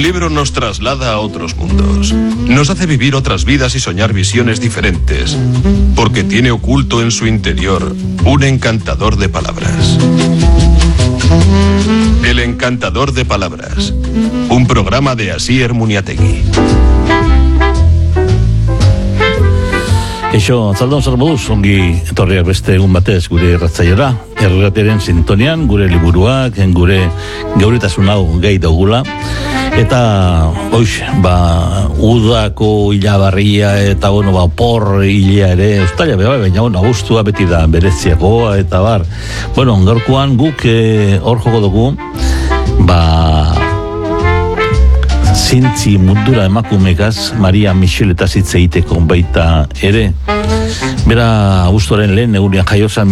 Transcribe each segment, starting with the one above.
libro nos traslada a otros mundos. Nos hace vivir otras vidas y soñar visiones diferentes, porque tiene oculto en su interior un encantador de palabras. El encantador de palabras. Un programa de Asier Muniategui. Eixo, atzaldon zer moduz, ongi etorriak beste egun batez gure irratzaiora. Erratiaren sintonian, gure liburuak, gure geuritasun hau gehi daugula. Eta, udako hilabarria eta, por hilea ere, ustaila, baina, abuztua beti da bereziakoa eta bar. Gaurkoan guk hor joko dugu, zintzi mundura emakumekaz Maria Michel eta zitze egiteko baita ere. Bera abuztuaren lehen egurian jaiozan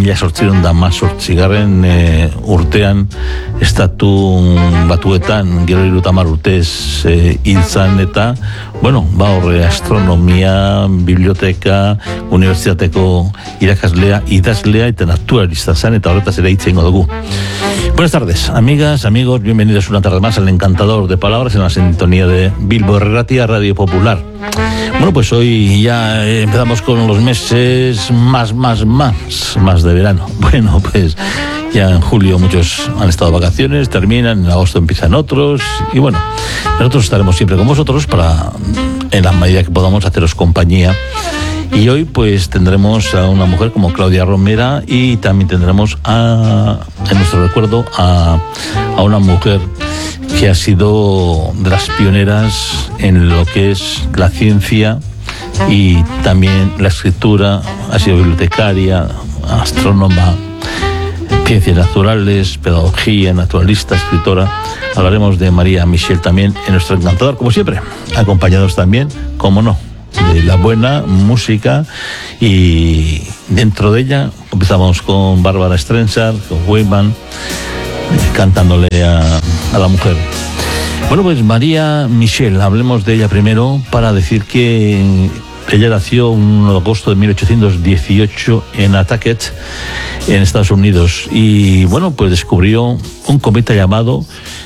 1818 urtean estatu batuetan gero 30 urtez hiltzan eta horre astronomia, biblioteka, unibertsitateko irakaslea, idazlea eta naturalista zen eta horretaz ere hitz egingo dugu. Buenas tardes, amigas, amigos, bienvenidos una tarde más al Encantador de Palabras en la sintonía de Bilbo Erratia Radio Popular. Pues hoy ya empezamos con los meses más de verano. Pues ya en julio muchos han estado de vacaciones, terminan, en agosto empiezan otros y nosotros estaremos siempre con vosotros para, en la medida que podamos, haceros compañía. Y hoy pues tendremos a una mujer como Claudia Romera y también tendremos en nuestro recuerdo a una mujer que ha sido de las pioneras en lo que es la ciencia y también la escritura. Ha sido bibliotecaria, astrónoma, ciencias naturales, pedagogía, naturalista, escritora. Hablaremos de Maria Michel también en nuestro Encantador, como siempre, acompañados también, como no, de la buena música. Y dentro de ella empezamos con Bárbara Streisand, con Weyman, cantándole a la mujer. Pues Maria Michel, hablemos de ella primero para decir que ella nació en agosto de 1818 en Nantucket, en Estados Unidos, y pues descubrió un cometa llamado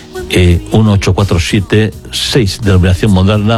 18476, denominación moderna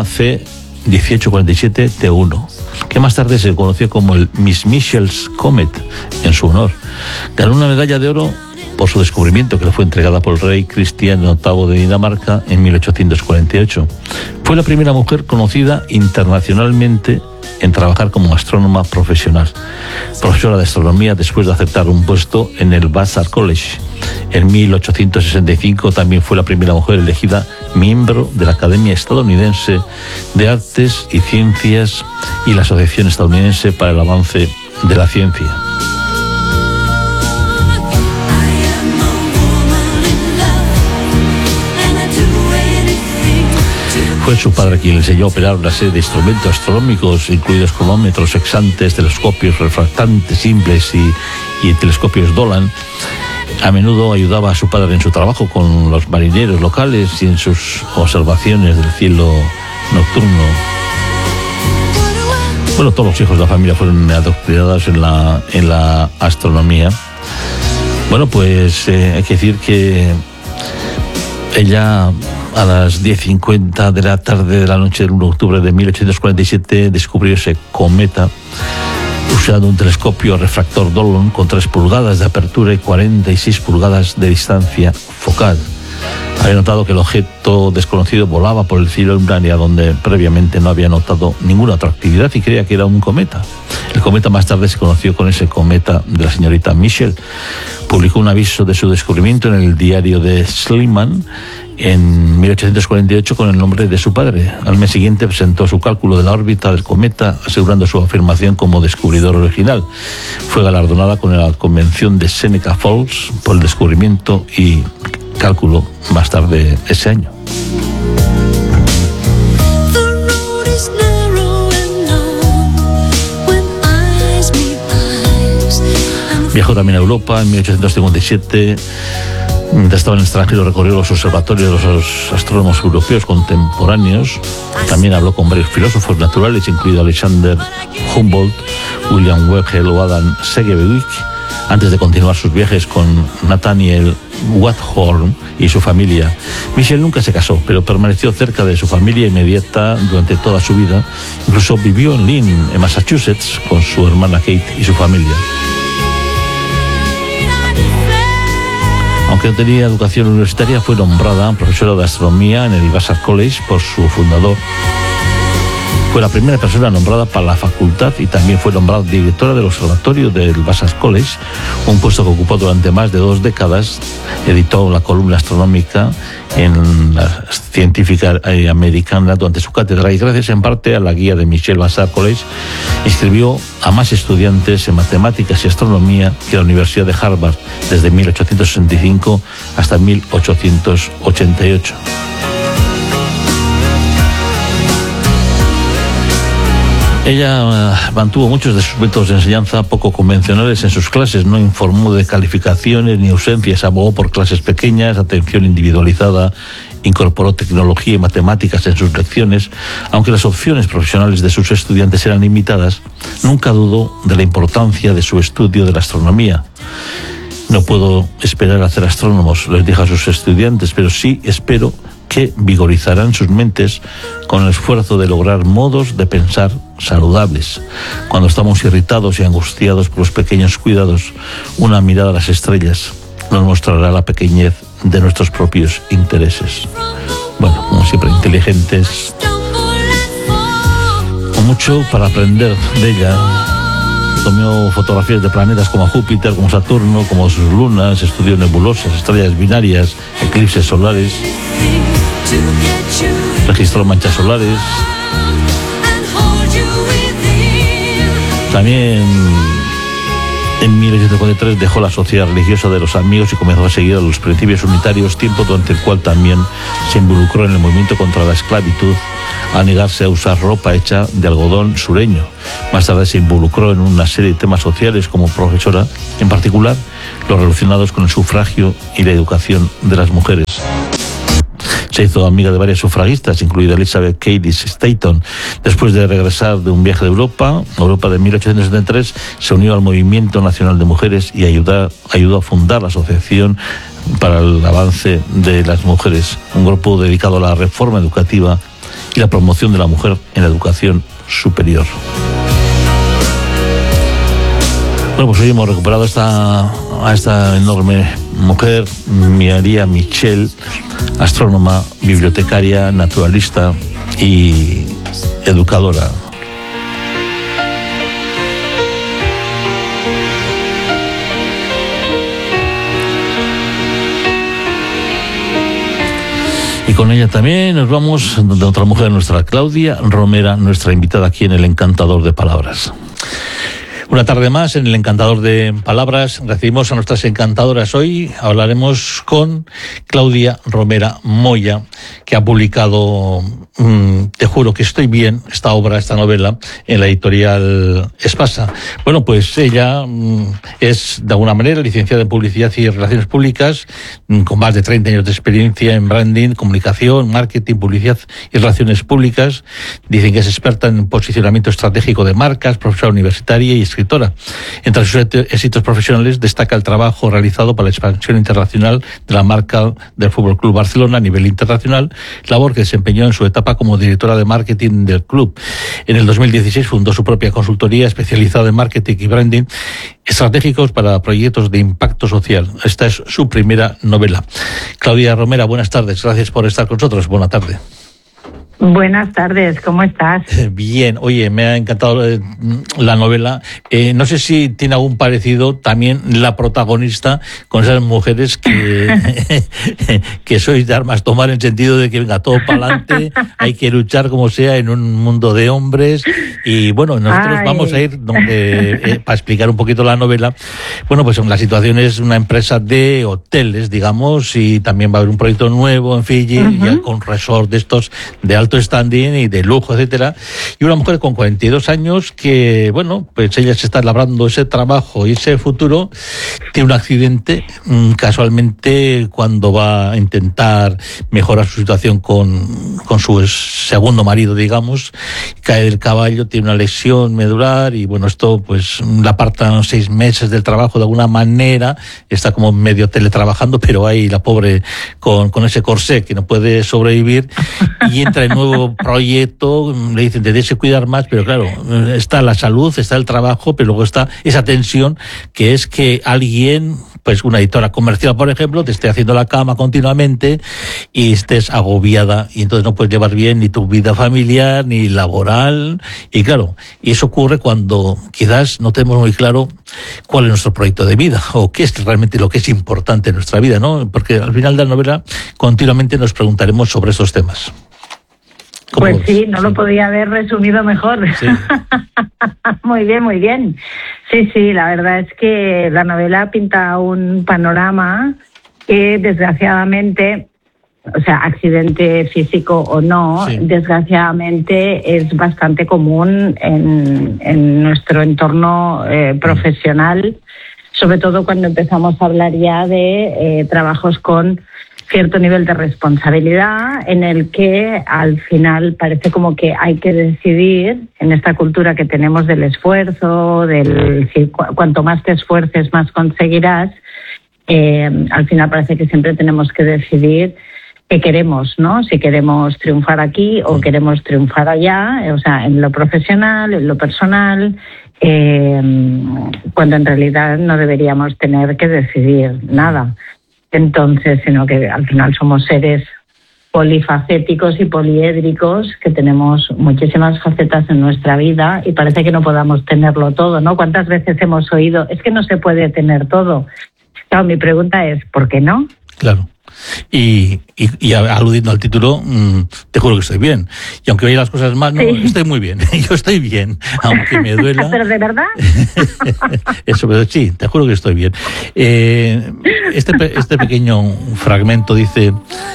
C1847T1, que más tarde se conoció como el Miss Michel's Comet en su honor. Ganó una medalla de oro por su descubrimiento, que le fue entregada por el rey Cristian VIII de Dinamarca en 1848. Fue la primera mujer conocida internacionalmente en trabajar como astrónoma profesional, profesora de astronomía después de aceptar un puesto en el Vassar College. En 1865 también fue la primera mujer elegida miembro de la Academia Estadounidense de Artes y Ciencias y la Asociación Estadounidense para el Avance de la Ciencia. Fue su padre quien le enseñó a operar una serie de instrumentos astronómicos, incluidos cronómetros, sextantes, telescopios refractantes simples y telescopios Dolan. A menudo ayudaba a su padre en su trabajo con los marineros locales y en sus observaciones del cielo nocturno. Todos los hijos de la familia fueron adoctrinados en la astronomía. Pues hay que decir que ella, a las 10:50 de la tarde de la noche del 1 de octubre de 1847, descubrió ese cometa usando un telescopio refractor Dolan con 3 pulgadas de apertura y 46 pulgadas de distancia focal. Había notado que el objeto desconocido volaba por el cielo en un área donde previamente no había notado ninguna otra actividad y creía que era un cometa. El cometa más tarde se conoció con ese cometa de la señorita Michel. Publicó un aviso de su descubrimiento en el diario de Schliemann en 1848 con el nombre de su padre. Al mes siguiente presentó su cálculo de la órbita del cometa, asegurando su afirmación como descubridor original. Fue galardonada con la convención de Seneca Falls por el descubrimiento y cálculo más tarde ese año. Viajó también a Europa en 1857. Mientras estaba en el extranjero, recorrió los observatorios de los astrónomos europeos contemporáneos. También habló con varios filósofos naturales, incluido Alexander Humboldt, William Whewell o Adam Segebewick. Antes de continuar sus viajes con Nathaniel Wathorn y su familia, Michelle nunca se casó, pero permaneció cerca de su familia inmediata durante toda su vida. Incluso vivió en Lynn, en Massachusetts, con su hermana Kate y su familia. Aunque no tenía educación universitaria, fue nombrada profesora de astronomía en el Vassar College por su fundador. Fue la primera persona nombrada para la facultad y también fue nombrada directora del observatorio del Vassar College, un puesto que ocupó durante más de 2 décadas. Editó la columna astronómica en la científica americana durante su cátedra y gracias en parte a la guía de Michelle Vassar College inscribió a más estudiantes en matemáticas y astronomía que la Universidad de Harvard desde 1865 hasta 1888. Ella mantuvo muchos de sus métodos de enseñanza poco convencionales en sus clases, no informó de calificaciones ni ausencias, abogó por clases pequeñas, atención individualizada, incorporó tecnología y matemáticas en sus lecciones. Aunque las opciones profesionales de sus estudiantes eran limitadas, nunca dudó de la importancia de su estudio de la astronomía. No puedo esperar a ser astrónomos, les dijo a sus estudiantes, pero sí espero que vigorizarán sus mentes con el esfuerzo de lograr modos de pensar saludables. Cuando estamos irritados y angustiados por los pequeños cuidados, una mirada a las estrellas nos mostrará la pequeñez de nuestros propios intereses. Bueno, como siempre, inteligentes, con mucho para aprender de ella. Tomó fotografías de planetas como Júpiter, como Saturno, como sus lunas, estudió nebulosas, estrellas binarias, eclipses solares, registró manchas solares. También en 1843 dejó la sociedad religiosa de los amigos y comenzó a seguir a los principios unitarios, tiempo durante el cual también se involucró en el movimiento contra la esclavitud, al negarse a usar ropa hecha de algodón sureño. Más tarde se involucró en una serie de temas sociales como profesora, en particular los relacionados con el sufragio y la educación de las mujeres. Se hizo amiga de varias sufragistas, incluida Elizabeth Cady Stanton. Después de regresar de un viaje de Europa de 1873, se unió al Movimiento Nacional de Mujeres y ayudó a fundar la Asociación para el Avance de las Mujeres, un grupo dedicado a la reforma educativa y la promoción de la mujer en la educación superior. Bueno, pues hoy hemos recuperado a esta enorme mujer, María Michelle, astrónoma, bibliotecaria, naturalista y educadora. Y con ella también nos vamos de otra mujer, nuestra Claudia Romera, nuestra invitada aquí en El Encantador de Palabras. Una tarde más en El Encantador de Palabras. Recibimos a nuestras encantadoras hoy. Hablaremos con Claudia Romera Moya, que ha publicado Te juro que estoy bien, esta novela, en la editorial Espasa. Bueno, pues ella es, de alguna manera, licenciada en Publicidad y Relaciones Públicas, con más de 30 años de experiencia en branding, comunicación, marketing, publicidad y relaciones públicas. Dicen que es experta en posicionamiento estratégico de marcas, profesora universitaria y escritora. Entre sus éxitos profesionales destaca el trabajo realizado para la expansión internacional de la marca del Fútbol Club Barcelona a nivel internacional, labor que desempeñó en su etapa como directora de marketing del club. En el 2016 fundó su propia consultoría especializada en marketing y branding estratégicos para proyectos de impacto social. Esta es su primera novela. Claudia Romera, buenas tardes. Gracias por estar con nosotros. Buena tarde. Buenas tardes, ¿cómo estás? Bien, oye, me ha encantado la novela. No sé si tiene algún parecido también la protagonista con esas mujeres que sois de armas tomar, en el sentido de que venga todo para adelante, hay que luchar como sea en un mundo de hombres. Y bueno, nosotros vamos a ir para explicar un poquito la novela. Bueno, pues la situación es una empresa de hoteles, digamos, y también va a haber un proyecto nuevo en Fiji, ya con resort de estos de alto alto standing y de lujo, etcétera, y una mujer con 42 años que, bueno, pues ella se está labrando ese trabajo y ese futuro, tiene un accidente, casualmente cuando va a intentar mejorar su situación con su segundo marido, digamos, cae del caballo, tiene una lesión medular y bueno, esto pues la apartan 6 meses del trabajo de alguna manera, está como medio teletrabajando, pero ahí la pobre con ese corsé que no puede sobrevivir y entra en nuevo proyecto, le dicen te debes cuidar más, pero claro, está la salud, está el trabajo, pero luego está esa tensión que es que alguien, pues una editora comercial, por ejemplo, te esté haciendo la cama continuamente y estés agobiada y entonces no puedes llevar bien ni tu vida familiar ni laboral y claro, y eso ocurre cuando quizás no tenemos muy claro cuál es nuestro proyecto de vida o qué es realmente lo que es importante en nuestra vida, ¿no? Porque al final de la novela continuamente nos preguntaremos sobre estos temas. Pues sí, no lo podía haber resumido mejor. Sí. Muy bien, muy bien. Sí, sí, la verdad es que la novela pinta un panorama que desgraciadamente, o sea, accidente físico o no, sí, desgraciadamente es bastante común en nuestro entorno profesional, sobre todo cuando empezamos a hablar ya de trabajos con cierto nivel de responsabilidad en el que al final parece como que hay que decidir en esta cultura que tenemos del esfuerzo, cuanto más te esfuerces más conseguirás, al final parece que siempre tenemos que decidir qué queremos, ¿no? Si queremos triunfar aquí o queremos triunfar allá, o sea, en lo profesional, en lo personal, cuando en realidad no deberíamos tener que decidir nada. Entonces, sino que al final somos seres polifacéticos y poliédricos que tenemos muchísimas facetas en nuestra vida y parece que no podamos tenerlo todo, ¿no? ¿Cuántas veces hemos oído, es que no se puede tener todo? Claro, mi pregunta es, ¿por qué no? Claro. Y aludiendo al título, te juro que estoy bien. Y aunque vaya las cosas mal, no, sí, estoy muy bien. Yo estoy bien, aunque me duela. ¿Pero de verdad? Eso, pero sí, te juro que estoy bien. Este pequeño fragmento dice,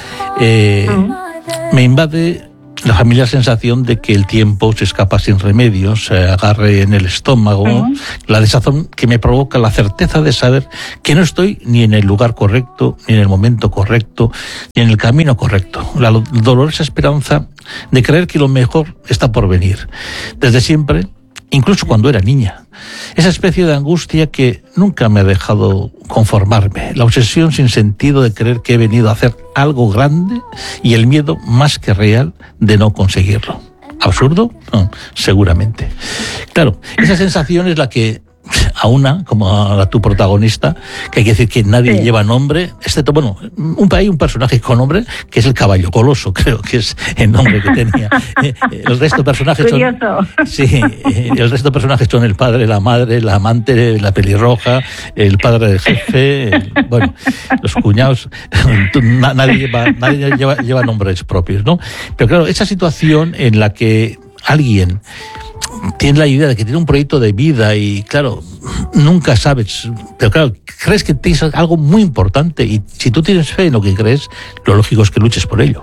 me invade la familiar sensación de que el tiempo se escapa sin remedio, se agarre en el estómago, la desazón que me provoca la certeza de saber que no estoy ni en el lugar correcto, ni en el momento correcto, ni en el camino correcto. La dolorosa esperanza de creer que lo mejor está por venir. Desde siempre, incluso cuando era niña. Esa especie de angustia que nunca me ha dejado conformarme. La obsesión sin sentido de creer que he venido a hacer algo grande y el miedo más que real de no conseguirlo. ¿Absurdo? No, seguramente. Claro, esa sensación es la que aúna, como a tu protagonista, que hay que decir que nadie lleva nombre, excepto, bueno, hay un personaje con nombre, que es el caballo coloso, creo que es el nombre que tenía. El resto de personajes el resto de personajes son el padre, la madre, la amante, la pelirroja, el padre del jefe, bueno, los cuñados, nadie lleva nombres propios, ¿no? Pero claro, esa situación en la que alguien tiene la idea de que tiene un proyecto de vida y claro, nunca sabes, pero claro, crees que tienes algo muy importante y si tú tienes fe en lo que crees, lo lógico es que luches por ello.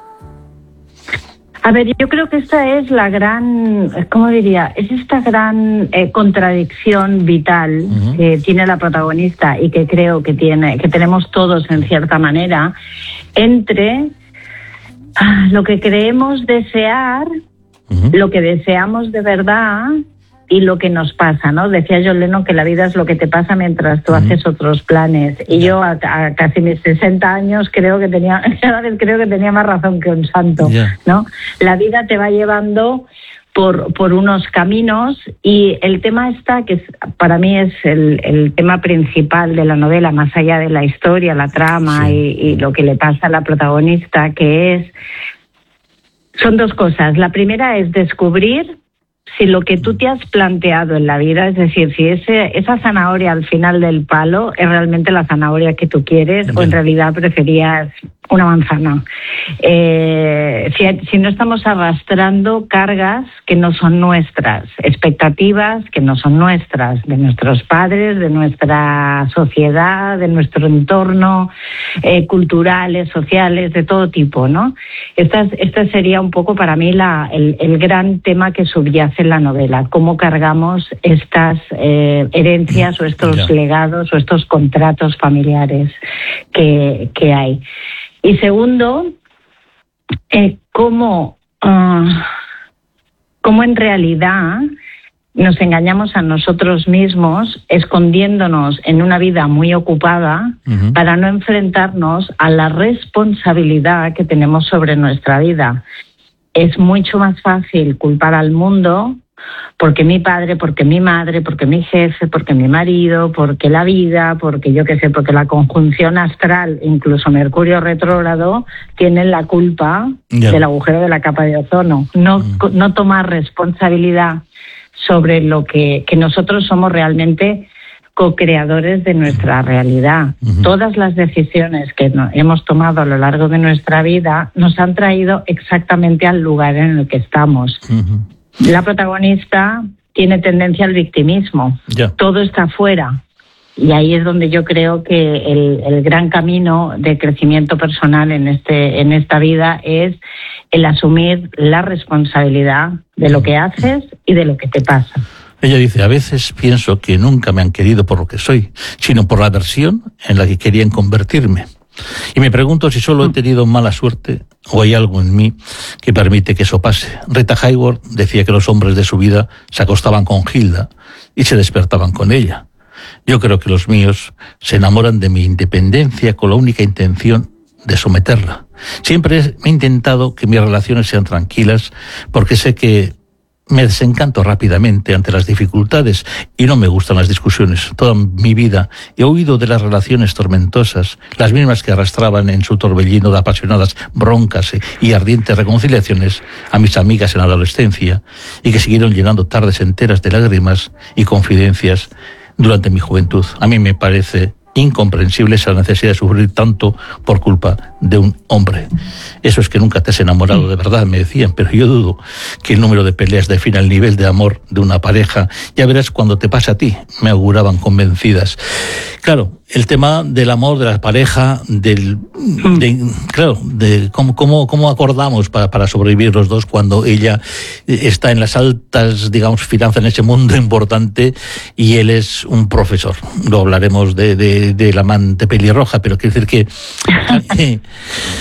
A ver, yo creo que esta es la gran, ¿cómo diría? Es esta gran contradicción vital que tiene la protagonista y que creo que tenemos todos en cierta manera, entre lo que creemos desear, lo que deseamos de verdad y lo que nos pasa, ¿no? Decía John Lennon que la vida es lo que te pasa mientras tú haces otros planes. Y yo a casi mis 60 años creo que tenía más razón que un santo, ¿no? La vida te va llevando por unos caminos y el tema está, que para mí es el tema principal de la novela, más allá de la historia, la trama y lo que le pasa a la protagonista, que son dos cosas. La primera es descubrir si lo que tú te has planteado en la vida, es decir, si esa zanahoria al final del palo es realmente la zanahoria que tú quieres o en realidad preferías una manzana. Si no estamos arrastrando cargas que no son nuestras, expectativas que no son nuestras, de nuestros padres, de nuestra sociedad, de nuestro entorno, culturales, sociales, de todo tipo, ¿no? Esta sería un poco para mí el gran tema que subyace en la novela, cómo cargamos estas herencias o estos legados o estos contratos familiares que hay. Y segundo, cómo en realidad nos engañamos a nosotros mismos escondiéndonos en una vida muy ocupada para no enfrentarnos a la responsabilidad que tenemos sobre nuestra vida. Es mucho más fácil culpar al mundo porque mi padre, porque mi madre, porque mi jefe, porque mi marido, porque la vida, porque yo qué sé, porque la conjunción astral, incluso Mercurio retrógrado, tienen la culpa del agujero de la capa de ozono. No tomar responsabilidad sobre lo que nosotros somos realmente co-creadores de nuestra realidad. Todas las decisiones que hemos tomado a lo largo de nuestra vida nos han traído exactamente al lugar en el que estamos. La protagonista tiene tendencia al victimismo. Todo está afuera. Y ahí es donde yo creo que el gran camino de crecimiento personal en esta vida es el asumir la responsabilidad de lo que haces y de lo que te pasa. Ella dice, a veces pienso que nunca me han querido por lo que soy, sino por la versión en la que querían convertirme. Y me pregunto si solo he tenido mala suerte o hay algo en mí que permite que eso pase. Rita Hayworth decía que los hombres de su vida se acostaban con Hilda y se despertaban con ella. Yo creo que los míos se enamoran de mi independencia con la única intención de someterla. Siempre he intentado que mis relaciones sean tranquilas porque sé que me desencanto rápidamente ante las dificultades y no me gustan las discusiones. Toda mi vida he oído de las relaciones tormentosas, las mismas que arrastraban en su torbellino de apasionadas broncas y ardientes reconciliaciones a mis amigas en la adolescencia y que siguieron llenando tardes enteras de lágrimas y confidencias durante mi juventud. A mí me parece incomprensible esa necesidad de sufrir tanto por culpa de un hombre. Eso es que nunca te has enamorado de verdad, me decían, pero yo dudo que el número de peleas defina el nivel de amor de una pareja. Ya verás cuando te pase a ti, me auguraban convencidas. Claro, el tema del amor, de la pareja, de cómo acordamos para sobrevivir los dos cuando ella está en las altas, digamos, finanzas en ese mundo importante y él es un profesor. Lo hablaremos de la amante pelirroja, pero quiero decir que